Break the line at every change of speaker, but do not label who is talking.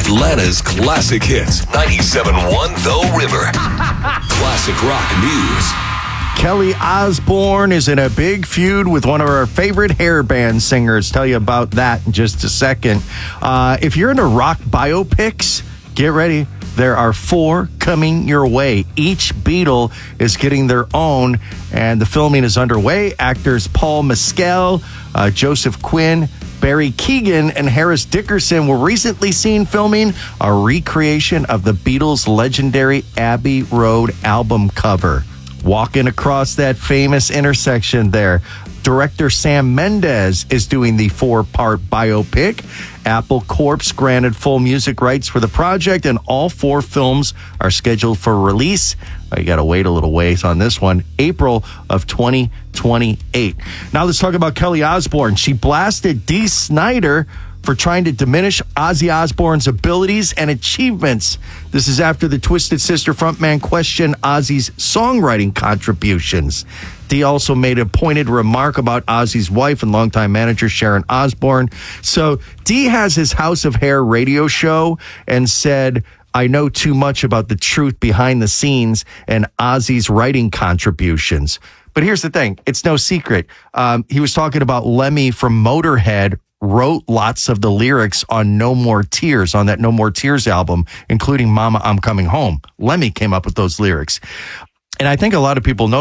Atlanta's classic hits. 97.1 The River. Classic rock news.
Kelly Osbourne is in a big feud with one of our favorite hair band singers. Tell you about that in just a second. If you're into rock biopics, get ready. There are 4 coming your way. Each Beatle is getting their own, and the filming is underway. Actors Paul Mescal, Joseph Quinn, Barry Keoghan, and Harris Dickerson were recently seen filming a recreation of the Beatles' legendary Abbey Road album cover. Walking across that famous intersection there, director Sam Mendes is doing the 4-part biopic. Apple Corps granted full music rights for the project, and all 4 films are scheduled for release. You got to wait a little ways on this one. April of 2028. Now let's talk about Kelly Osbourne. She blasted Dee Snider for trying to diminish Ozzy Osbourne's abilities and achievements. This is after the Twisted Sister frontman questioned Ozzy's songwriting contributions. Dee also made a pointed remark about Ozzy's wife and longtime manager Sharon Osbourne. So Dee has his House of Hair radio show and said, I know too much about the truth behind the scenes and Ozzy's writing contributions. But here's the thing. It's no secret. He was talking about Lemmy from Motorhead wrote lots of the lyrics on No More Tears, on that No More Tears album, including Mama, I'm Coming Home. Lemmy came up with those lyrics. And I think a lot of people know